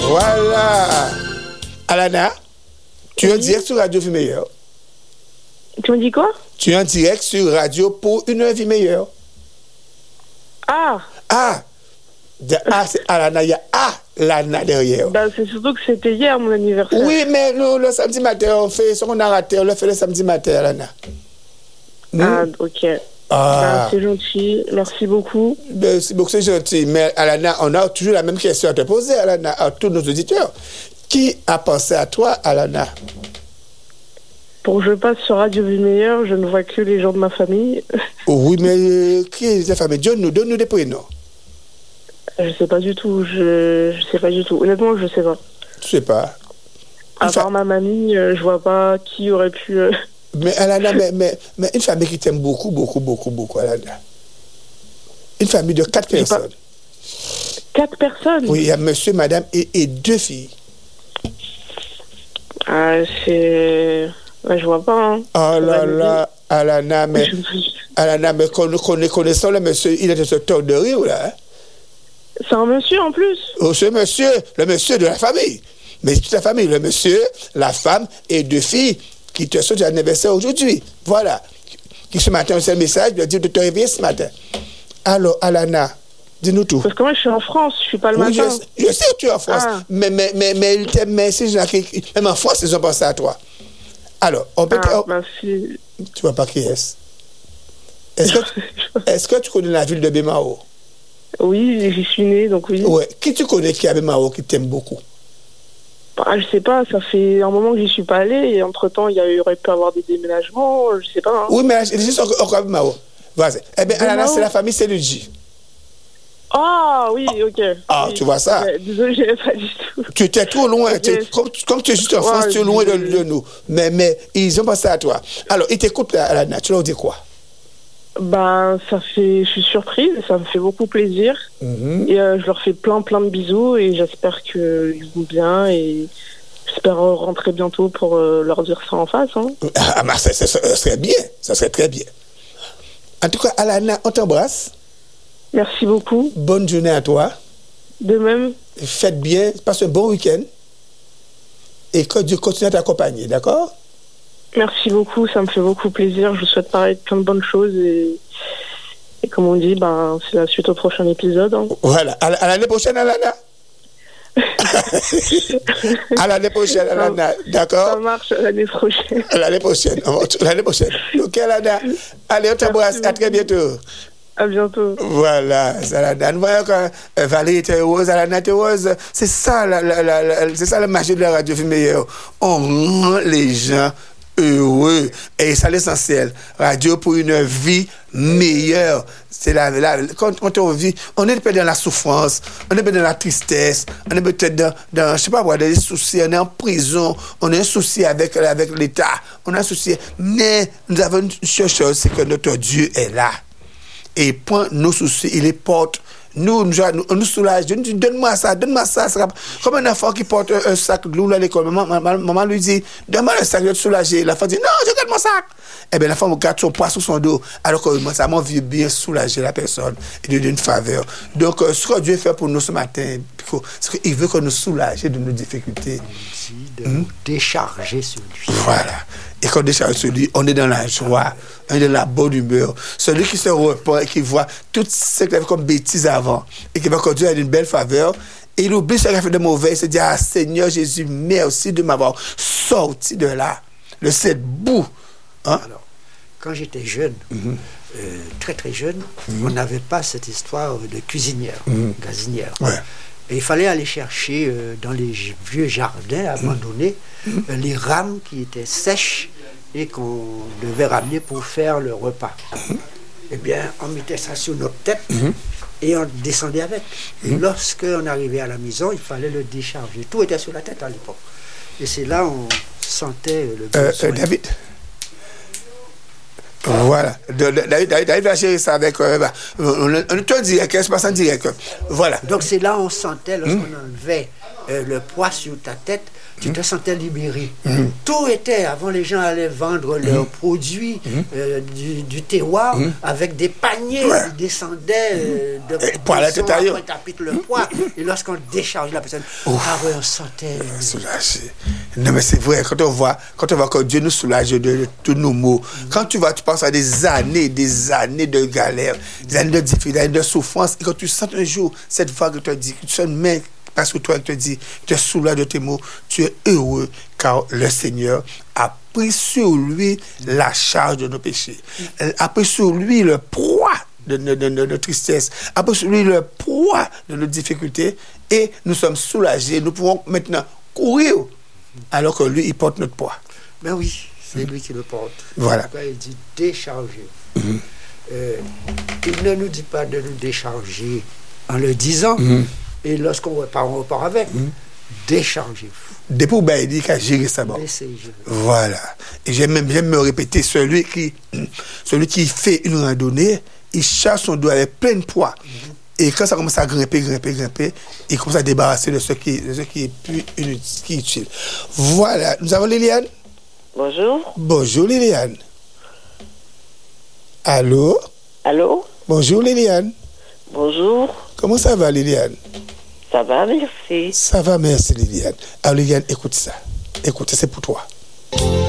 Voilà. Alana, tu es en direct sur Radio Vie Meilleure. Tu me dis quoi? Tu es en direct sur Radio pour une vie meilleure. Ah, C'est Alana, il y a Alana derrière. bah c'est surtout que c'était hier mon anniversaire. Oui, mais le samedi matin, on fait son narrateur, on le fait le samedi matin, Alana. Ah, ok. Bah, c'est gentil, merci beaucoup. C'est gentil. Mais Alana, on a toujours la même question à te poser, Alana, à tous nos auditeurs. Qui a pensé à toi, Alana? Pour que je passe sur Radio Vie Meilleure, je ne vois que les gens de ma famille. Oui, mais qui est ta famille? Donne-nous des prénoms. Je sais pas du tout, je sais pas du tout. Honnêtement, je sais pas. Tu sais pas. À part ma mamie, je vois pas qui aurait pu... Mais Alana, mais une famille qui t'aime beaucoup, Alana. Une famille de 4 personnes. 4 personnes? Oui, il y a monsieur, madame et 2 filles. Ah, c'est... Ouais, je vois pas, hein. Oh là là, Alana, mais connaissant le monsieur, il est de ce tort de rire, là. Hein? C'est un monsieur, en plus? Oh, ce monsieur, le monsieur de la famille. Mais toute la famille, le monsieur, la femme et 2 filles qui te souhaitent l'anniversaire aujourd'hui. Voilà. Qui ce matin, c'est un message, de dire de te réveiller ce matin. Alors, Alana, dis-nous tout. Parce que moi, je suis en France, je suis pas le matin. Je sais que tu es en France, mais il t'aime, mais même en France, ils ont pensé à toi. Alors, on peut... Tu vois pas qui est-ce? Est-ce que tu connais la ville de Bémao? Oui, j'y suis née, donc oui. Ouais. Qui tu connais qui est à Bémao, qui t'aime beaucoup? Bah, je sais pas, ça fait un moment que j'y suis pas allée, et entre-temps, il y aurait pu avoir des déménagements, je sais pas. Hein. Oui, mais les gens sont encore à Bémao. Vas-y. Eh bien, Alana, c'est la famille Seludji. Ah, oui, ok. Ah, oui. tu vois ça? Désolé, je n'avais pas du tout. Tu étais trop loin. Okay. Comme tu es juste en France, tu es loin de nous. Mais ils ont pensé à toi. Alors, ils t'écoutent, Alana. Tu leur dis quoi? Ben, je suis surprise, ça me fait beaucoup plaisir. Et je leur fais plein de bisous et j'espère qu'ils vont bien et j'espère rentrer bientôt pour leur dire ça en face. Hein. Ça serait bien, ça serait très bien. En tout cas, Alana, on t'embrasse. Merci beaucoup. Bonne journée à toi. De même. Faites bien, passe un bon week-end et que Dieu continue à t'accompagner, d'accord? Merci beaucoup, ça me fait beaucoup plaisir. Je vous souhaite pareil plein de bonnes choses et comme on dit, ben, c'est la suite au prochain épisode. Hein. Voilà, à l'année prochaine, Alana. À l'année prochaine, Alana, d'accord? Ça marche, l'année prochaine. L'année prochaine. Ok, Alana. Allez, on t'embrasse, à très bientôt. À bientôt. Voilà, Alana. Nous voyons que Valérie était heureuse, Alana était heureuse. C'est ça, c'est ça la magie de la Radio Vie Meilleure. On rend les gens heureux. Et c'est l'essentiel. Radio pour une vie meilleure. C'est quand on vit, on est peut-être dans la souffrance, on est peut-être dans la tristesse, on est peut-être dans je sais pas quoi, des soucis, on est en prison, on a un souci avec l'État, on a un souci. Mais nous avons une seule chose, c'est que notre Dieu est là. Et point nos soucis, il les porte. Nous soulage. Donne-moi ça. Comme un enfant qui porte un sac de l'eau à l'école. Maman lui dit, donne-moi le sac, je vais te soulager. L'enfant dit, non, je garde mon sac. Eh bien, l'enfant garde son poids sur son dos. Alors que ça m'a vu bien soulager la personne et lui donner une faveur. Donc, ce que Dieu fait pour nous ce matin, c'est qu'il veut que nous soulager de nos difficultés. De nous décharger sur lui. Voilà. Et quand on décharge sur lui, on est dans la joie, on est dans la bonne humeur. Celui qui se repent et qui voit tout ce qu'il avait comme bêtises avant et qui va conduire à une belle faveur, et il oublie ce qu'il a fait de mauvais, il se dit, ah Seigneur Jésus, merci de m'avoir sorti de là, de cette boue. Hein? Alors, quand j'étais jeune, très très jeune, on n'avait pas cette histoire de cuisinière, gazinière. Ouais. Et il fallait aller chercher dans les vieux jardins abandonnés les rames qui étaient sèches et qu'on devait ramener pour faire le repas. Eh bien, on mettait ça sur notre tête et on descendait avec. Et lorsqu'on arrivait à la maison, il fallait le décharger. Tout était sur la tête à l'époque. Et c'est là on sentait le besoin. David. Voilà. David va gérer ça avec... on est en direct, se passe en direct. Voilà. Donc c'est là on sentait, lorsqu'on enlevait le poids sur ta tête, tu te sentais libéré. Tout était, avant les gens allaient vendre leurs produits du terroir avec des paniers, ils descendaient de pour la tête ailleurs. le poids. Et lorsqu'on décharge la personne, on sentait soulagé. Non mais c'est vrai, quand on voit que Dieu nous soulage de tous nos maux, quand tu penses à des années de galère, des années de difficultés, des années de souffrance, et quand tu sens un jour cette voix qui te dit, que tu sens une main parce que toi, elle te dit, tu es soulagé de tes maux, tu es heureux, car le Seigneur a pris sur lui la charge de nos péchés, a pris sur lui le poids de nos tristesse, a pris sur lui le poids de nos difficultés, et nous sommes soulagés, nous pouvons maintenant courir, alors que lui, il porte notre poids. Ben oui, c'est lui qui le porte. Voilà. Pourquoi il dit décharger. Il ne nous dit pas de nous décharger en le disant, et lorsqu'on repart, on repart avec. Déchargez-vous. Depuis que il dit qu'à gérer ça. Voilà. Et j'aime me répéter, celui qui fait une randonnée, il cherche son dos avec plein de poids. Et quand ça commence à grimper, il commence à débarrasser de ce qui est plus utile. Voilà. Nous avons Liliane. Bonjour. Bonjour Liliane. Allô? Allô? Bonjour Liliane. Bonjour. Comment ça va Liliane? Ça va, merci. Ça va, merci Liliane. Alors Liliane, écoute ça. Écoute, c'est pour toi.